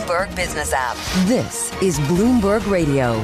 Bloomberg Business app. This is Bloomberg Radio.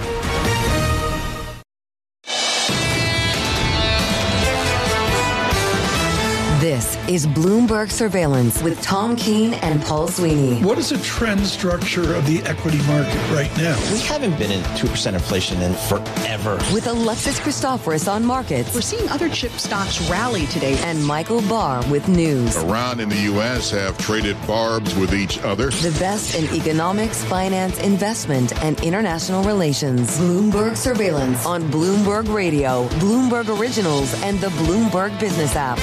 This is Bloomberg Surveillance with Tom Keene and Paul Sweeney. What is the trend structure of the equity market right now? We haven't been in 2% inflation in forever. With Alexis Christoforous on markets. We're seeing other chip stocks rally today. And Michael Barr with news. Iran and the U.S. have traded barbs with each other. The best in economics, finance, investment, and international relations. Bloomberg Surveillance on Bloomberg Radio, Bloomberg Originals, and the Bloomberg Business app.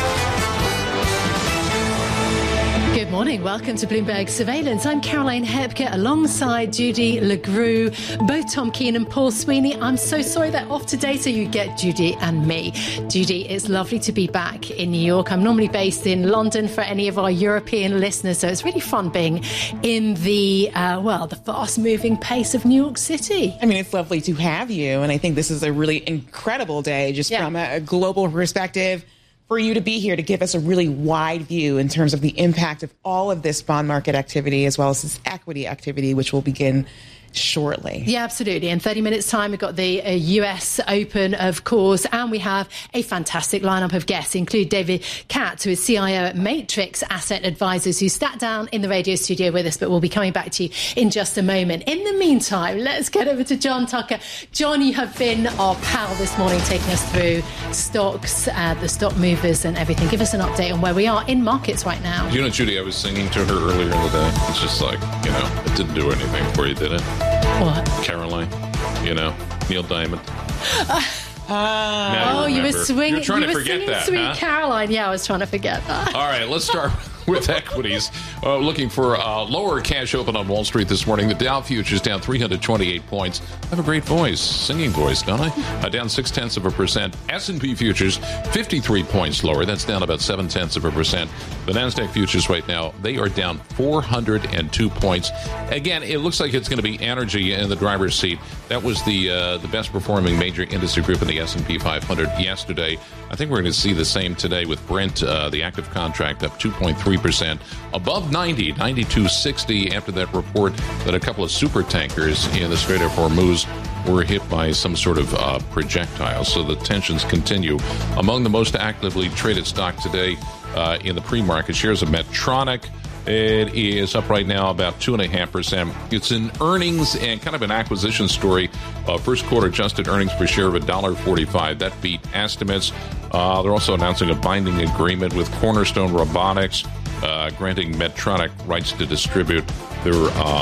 Good morning. Welcome to Bloomberg Surveillance. I'm Caroline Hepker alongside Judy LeGroux, both Tom Keene and Paul Sweeney. I'm so sorry they're off today, so you get Judy and me. Judy, it's lovely to be back in New York. I'm normally based in London for any of our European listeners, so it's really fun being in the fast-moving pace of New York City. I mean, it's lovely to have you, and I think this is a really incredible day just from a global perspective. For you to be here to give us a really wide view in terms of the impact of all of this bond market activity as well as this equity activity, which will begin shortly. Yeah, absolutely. In 30 minutes' time, we've got the US Open, of course, and we have a fantastic lineup of guests, include David Katz, who is CIO at Matrix Asset Advisors, who sat down in the radio studio with us, but we'll be coming back to you in just a moment. In the meantime, let's get over to John Tucker. John, you have been our pal this morning, taking us through stocks, the stock movers and everything. Give us an update on where we are in markets right now. You know, Judy, I was singing to her earlier in the day. It's just like, it didn't do anything for you, did it? What? Caroline, Neil Diamond. You were swinging. You're trying to forget that, Sweet huh? Caroline. Yeah, I was trying to forget that. All right, let's start with equities. Looking for a lower cash open on Wall Street this morning. The Dow futures down 328 points. I have a great voice, singing voice, don't I? Down 0.6%. S&P futures 53 points lower. That's down about 0.7%. The Nasdaq futures right now, they are down 402 points. Again, it looks like it's going to be energy in the driver's seat. That was the best performing major industry group in the S&P 500 yesterday. I think we're going to see the same today with Brent, the active contract, up 2.3%, above 90, 92.60 after that report that a couple of super tankers in the Strait of Hormuz were hit by some sort of projectile. So the tensions continue. Among the most actively traded stock today in the pre-market, shares of Medtronic. It is up right now about 2.5%. It's in earnings and kind of an acquisition story. First quarter adjusted earnings per share of $1.45. That beat estimates. They're also announcing a binding agreement with Cornerstone Robotics, granting Medtronic rights to distribute their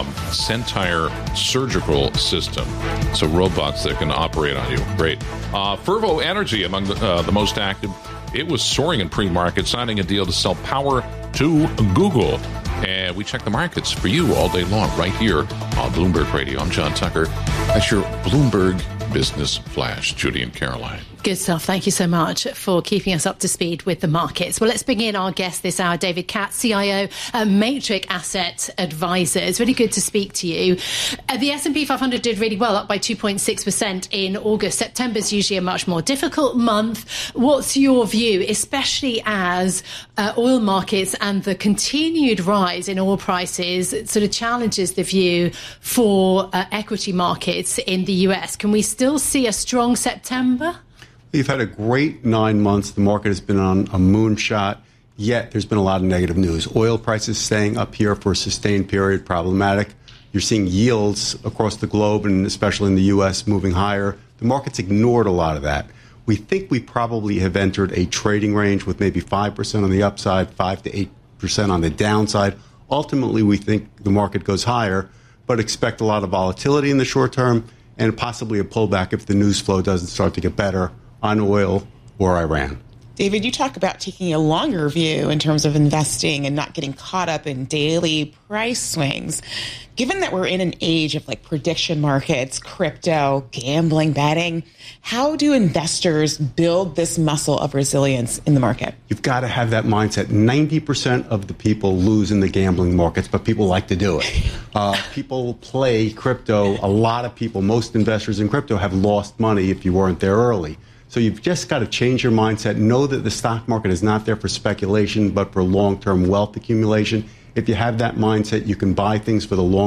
Centire surgical system. So robots that can operate on you. Great. Fervo Energy among the most active. It was soaring in pre-market, signing a deal to sell power to Google. And we check the markets for you all day long right here on Bloomberg Radio. I'm John Tucker. That's your Bloomberg Business Flash, Judy and Caroline. Good stuff. Thank you so much for keeping us up to speed with the markets. Well, let's bring in our guest this hour, David Katz, CIO at Matrix Asset Advisors. Really good to speak to you. The S&P 500 did really well, up by 2.6% in August. September's usually a much more difficult month. What's your view, especially as oil markets and the continued rise in oil prices sort of challenges the view for equity markets in the US? Can we still see a strong September? We've had a great 9 months. The market has been on a moonshot, yet there's been a lot of negative news. Oil prices staying up here for a sustained period, problematic. You're seeing yields across the globe, and especially in the U.S., moving higher. The market's ignored a lot of that. We think we probably have entered a trading range with maybe 5% on the upside, 5 to 8% on the downside. Ultimately, we think the market goes higher, but expect a lot of volatility in the short term and possibly a pullback if the news flow doesn't start to get better on oil or Iran. David, you talk about taking a longer view in terms of investing and not getting caught up in daily price swings. Given that we're in an age of prediction markets, crypto, gambling, betting, how do investors build this muscle of resilience in the market? You've got to have that mindset. 90% of the people lose in the gambling markets, but people like to do it. People play crypto. A lot of people, most investors in crypto have lost money if you weren't there early. So you've just got to change your mindset. Know that the stock market is not there for speculation, but for long-term wealth accumulation. If you have that mindset, you can buy things for the long